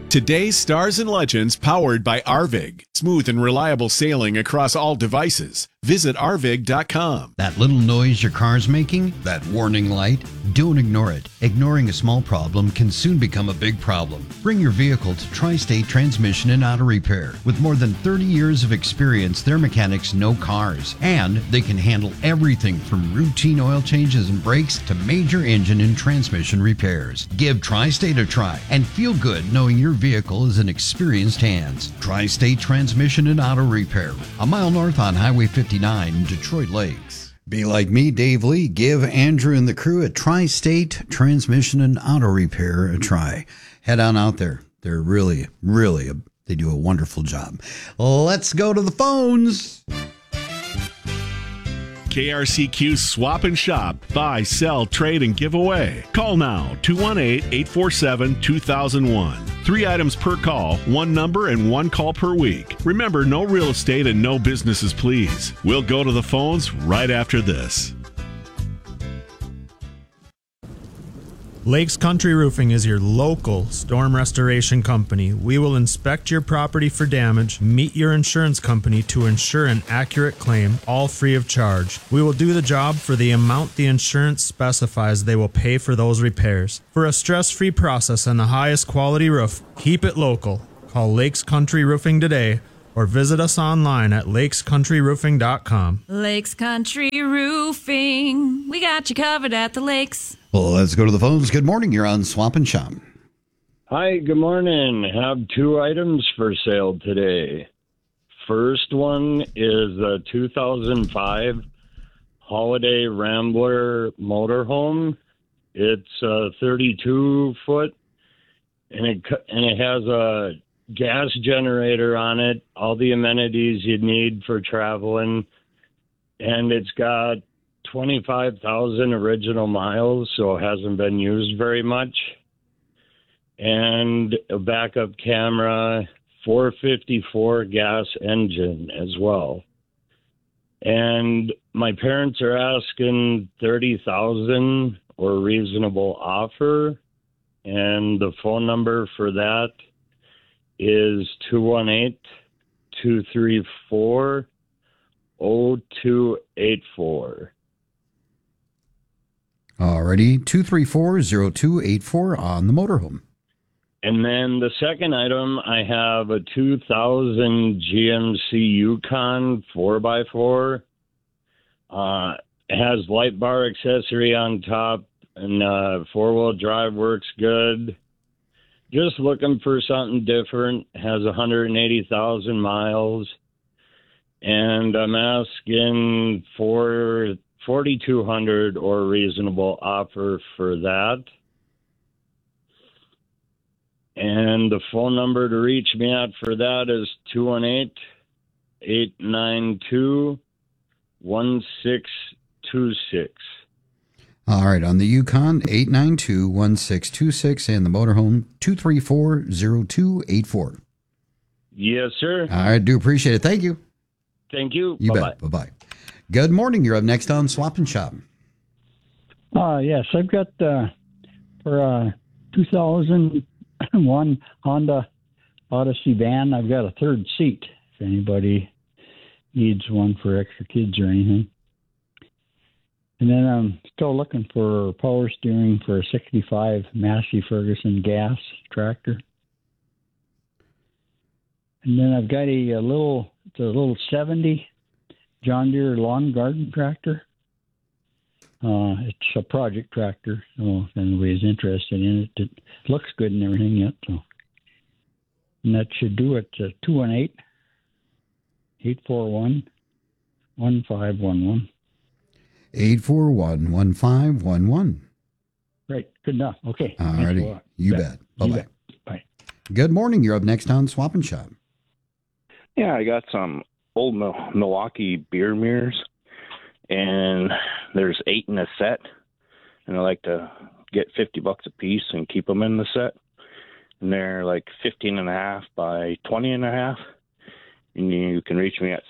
Today's Stars and Legends powered by Arvig. Smooth and reliable sailing across all devices. Visit arvig.com. That little noise your car's making? That warning light? Don't ignore it. Ignoring a small problem can soon become a big problem. Bring your vehicle to Tri-State Transmission and Auto Repair. With more than 30 years of experience, their mechanics know cars, and they can handle everything from routine oil changes and brakes to major engine and transmission repairs. Give Tri-State a try and feel good knowing your vehicle is in experienced hands. Tri-State Transmission and Auto Repair, a mile north on Highway 59 in Detroit Lakes. Be like me, Dave Lee. Give Andrew and the crew at Tri-State Transmission and Auto Repair a try. Head on out there. They're really, they do a wonderful job. Let's go to the phones. KRCQ Swap and Shop. Buy, sell, trade, and give away. Call now, 218-847-2001. 3 items per call, 1 number, and 1 call per week. Remember, no real estate and no businesses, please. We'll go to the phones right after this. Lakes Country Roofing is your local storm restoration company. We will inspect your property for damage, meet your insurance company to ensure an accurate claim, all free of charge. We will do the job for the amount the insurance specifies they will pay for those repairs. For a stress-free process and the highest quality roof, keep it local. Call Lakes Country Roofing today or visit us online at lakescountryroofing.com. Lakes Country Roofing. We got you covered at the lakes. Well, let's go to the phones. Good morning. You're on Swap and Shop. Hi, good morning. Have 2 items for sale today. First one is a 2005 Holiday Rambler motorhome. It's a 32-foot, and it has a gas generator on it, all the amenities you'd need for traveling, and it's got 25,000 original miles, so it hasn't been used very much, and a backup camera, 454 gas engine as well. And my parents are asking 30,000 or reasonable offer, and the phone number for that is 218-234-0284. Alrighty, 234-0284 on the motorhome. And then the second item, I have a 2000 GMC Yukon 4x4. It has light bar accessory on top, and 4-wheel drive works good. Just looking for something different. Has 180,000 miles. And I'm asking for $4,200 or a reasonable offer for that. And the phone number to reach me at for that is 218-892-1626. All right, on the Yukon, 892-1626, and the motorhome, 234-0284. Yes, sir. I do appreciate it. Thank you. Thank you. You Bye-bye. bet. Bye-bye. Good morning. You're up next on Swap and Shop. Yes, I've got for a 2001 Honda Odyssey van, I've got a third seat if anybody needs one for extra kids or anything. And then I'm still looking for power steering for a 65 Massey Ferguson gas tractor. And then I've got a little 70 John Deere lawn garden tractor. It's a project tractor, so if anybody's interested in it, it looks good and everything yet. So, and that should do it. 218-841-1511. 841-1511. Right. Good enough. Okay. All righty. You bet. Bye-bye. Bet. Bye. Good morning. You're up next on Swap and Shop. Yeah, I got some old Milwaukee beer mirrors, and there's 8 in a set, and I like to get $50 a piece and keep them in the set. And they're like 15.5 by 20.5, and you can reach me at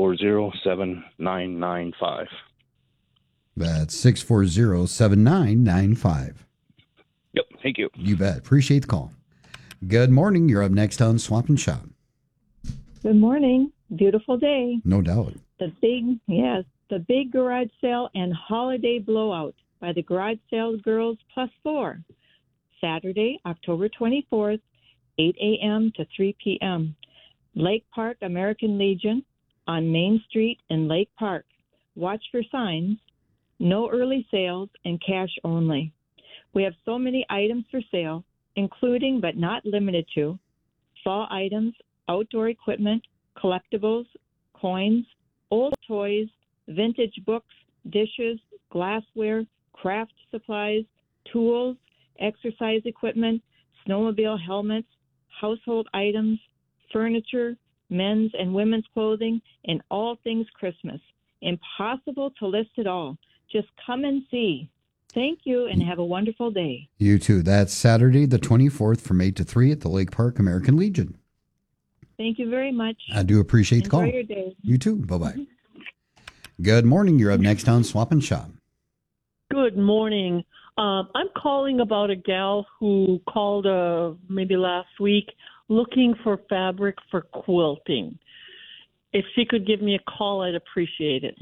640-7995. That's 640-7995. Yep, thank you. You bet. Appreciate the call. Good morning. You're up next on Swap and Shop. Good morning. Beautiful day. No doubt. The big garage sale and holiday blowout by the Garage Sales Girls Plus 4. Saturday, October 24th, 8 a.m. to 3 p.m. Lake Park American Legion on Main Street in Lake Park. Watch for signs. No early sales and cash only. We have so many items for sale, including but not limited to fall items, outdoor equipment, collectibles, coins, old toys, vintage books, dishes, glassware, craft supplies, tools, exercise equipment, snowmobile helmets, household items, furniture, men's and women's clothing, and all things Christmas. Impossible to list it all. Just come and see. Thank you and have a wonderful day. You too. That's Saturday the 24th from 8 to 3 at the Lake Park American Legion. Thank you very much. I do appreciate the call. Enjoy your day. You too. Bye-bye. Good morning. You're up next on Swap and Shop. Good morning. I'm calling about a gal who called maybe last week looking for fabric for quilting. If she could give me a call, I'd appreciate it.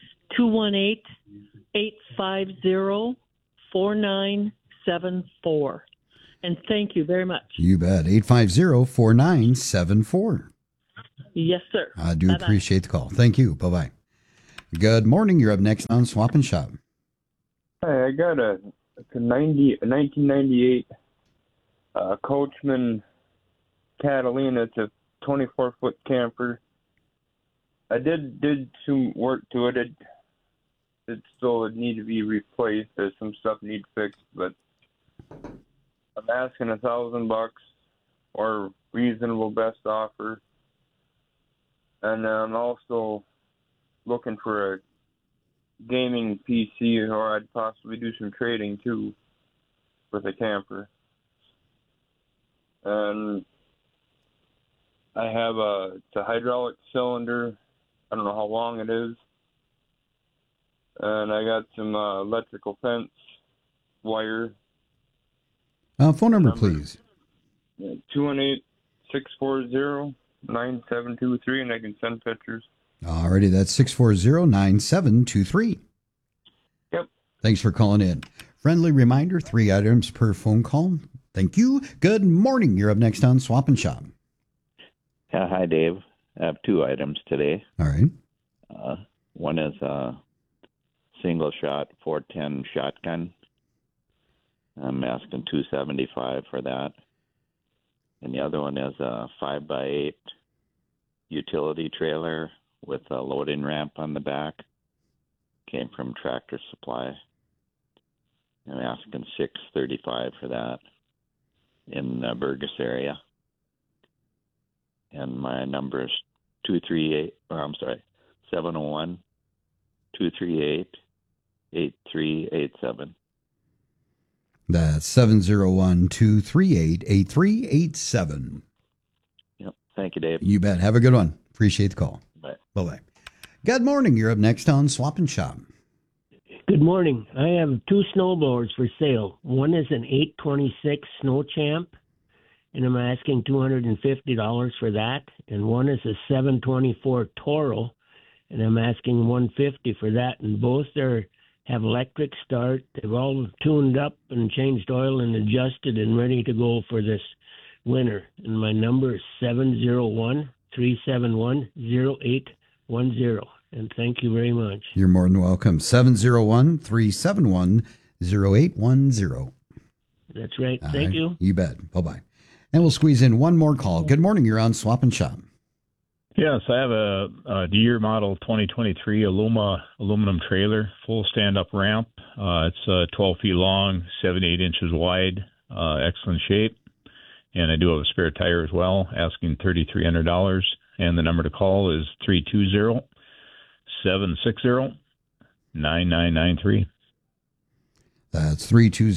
218-850-4974. And thank you very much. You bet. 850-4974. Yes, sir. I do appreciate the call. Thank you. Bye-bye. Good morning. You're up next on Swap and Shop. Hi, I got a 1998 Coachman Catalina. It's a 24-foot camper. I did some work to it. It still need to be replaced. There's some stuff need fixed, but I'm asking $1,000 or reasonable best offer. And I'm also looking for a gaming PC, or I'd possibly do some trading too with a camper. And I have it's a hydraulic cylinder. I don't know how long it is. And I got some electrical fence wire. Phone number, please. 218-640-9723, and I can send pictures. Alrighty, that's 640-9723. Yep. Thanks for calling in. Friendly reminder, 3 items per phone call. Thank you. Good morning. You're up next on Swap and Shop. Yeah, hi, Dave. I have 2 items today. All right. One is a single shot 410 shotgun. I'm asking $275 for that. And the other one is a 5x8 utility trailer with a loading ramp on the back. Came from Tractor Supply. I'm asking $635 for that in the Burgess area. And my number is 701-238-8387. That's 701-238-8387. Yep. Thank you, Dave. You bet. Have a good one. Appreciate the call. Bye. Bye-bye. Good morning. You're up next on Swap and Shop. Good morning. I have 2 snowblowers for sale. One is an 826 Snow Champ, and I'm asking $250 for that. And one is a 724 Toro, and I'm asking $150 for that. And both have electric start. They've all tuned up and changed oil and adjusted and ready to go for this winter. And my number is 701-371-0810. And thank you very much. You're more than welcome. 701-371-0810. That's right. Thank you. You bet. Bye-bye. And we'll squeeze in one more call. Good morning. You're on Swap and Shop. Yes, I have a Deere model 2023 aluminum trailer, full stand-up ramp. It's 12 feet long, 78 inches wide, excellent shape. And I do have a spare tire as well, asking $3,300. And the number to call is 320-760-9993. That's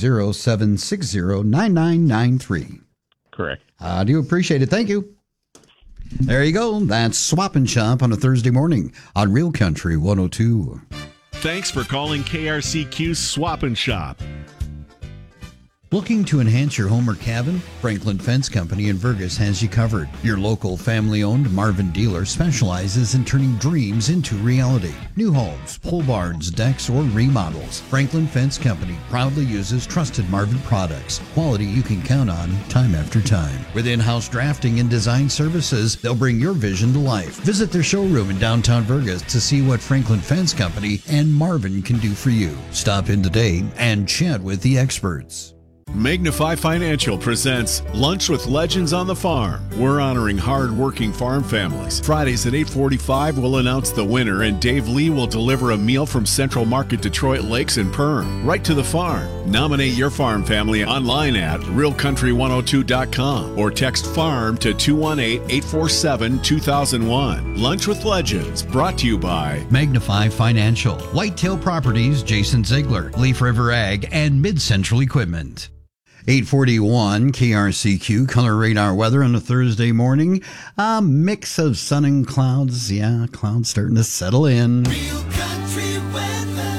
320-760-9993. Correct. I do appreciate it. Thank you. There you go. That's Swap and Shop on a Thursday morning on Real Country 102. Thanks for calling KRCQ Swap and Shop. Looking to enhance your home or cabin? Franklin Fence Company in Vergas has you covered. Your local family-owned Marvin dealer specializes in turning dreams into reality. New homes, pole barns, decks, or remodels. Franklin Fence Company proudly uses trusted Marvin products. Quality you can count on time after time. With in-house drafting and design services, they'll bring your vision to life. Visit their showroom in downtown Vergas to see what Franklin Fence Company and Marvin can do for you. Stop in today and chat with the experts. Magnify Financial presents Lunch with Legends on the Farm. We're honoring hard-working farm families. Fridays at 8:45, we'll announce the winner, and Dave Lee will deliver a meal from Central Market Detroit Lakes and Perm, right to the farm. Nominate your farm family online at realcountry102.com or text FARM to 218-847-2001. Lunch with Legends, brought to you by Magnify Financial, Whitetail Properties, Jason Ziegler, Leaf River Ag, and Mid-Central Equipment. 841 KRCQ color radar weather on a Thursday morning. A mix of sun and clouds. Yeah, clouds starting to settle in. Real country weather.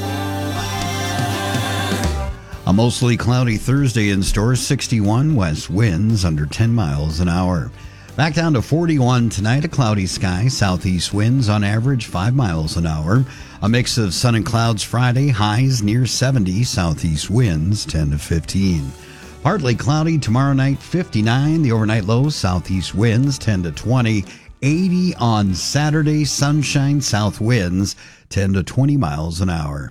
A mostly cloudy Thursday in store. 61 west winds under 10 miles an hour. Back down to 41 tonight. A cloudy sky. Southeast winds on average 5 miles an hour. A mix of sun and clouds Friday. Highs near 70. Southeast winds 10 to 15. Partly cloudy tomorrow night, 59. The overnight low, southeast winds 10 to 20. 80 on Saturday, sunshine, south winds 10 to 20 miles an hour.